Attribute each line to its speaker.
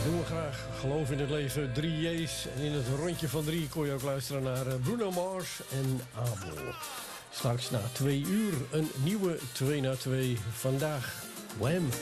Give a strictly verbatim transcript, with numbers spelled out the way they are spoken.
Speaker 1: Doen we graag. Geloof in het leven, drie J's. En in het rondje van drie kon je ook luisteren naar Bruno Mars en Abel. Straks na twee uur een nieuwe twee na twee. Vandaag Wham!